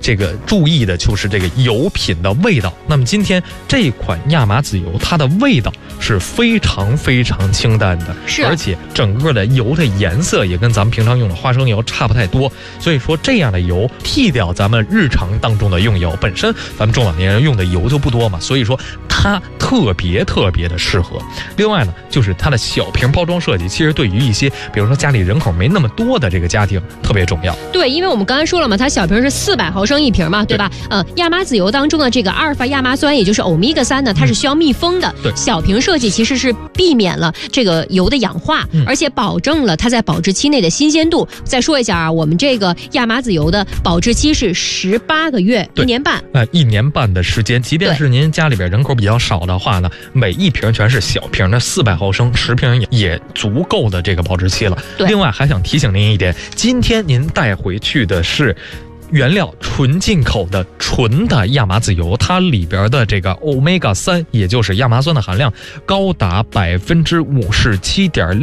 这个注意的就是这个油品的味道。那么今天这款亚麻籽油，它的味道是非常非常清淡的，而且整个的油的颜色也跟咱们平常用的花生油差不太多。所以说这样的油替掉咱们日常当中的用油，本身咱们中老年人用的油就不多嘛，所以说它特别的适合。另外呢，就是它的小瓶包装设计，其实对于一些比如说家里人口没那么多的这个家庭特别重要。 对，因为我们刚才说了嘛，它小瓶是400毫升一瓶嘛，对吧？亚麻籽油当中的这个阿尔法亚麻酸，也就是欧米伽3呢，它是需要密封的。 对， 小瓶设计其实是避免了这个油的氧化，而且保证了它在保质期内的新鲜度。再说一下啊，我们这个亚麻籽油的保质期是18个月，1年半。 1年半的时间，即便是您家里边人口比较少的话呢，每一瓶全是小瓶的400毫升，10瓶也足够的这个保质期了。另外还想提醒您一点，今天您带回去的是原料纯进口的纯的亚麻籽油，它里边的这个欧米伽3，也就是亚麻酸的含量高达57.6%。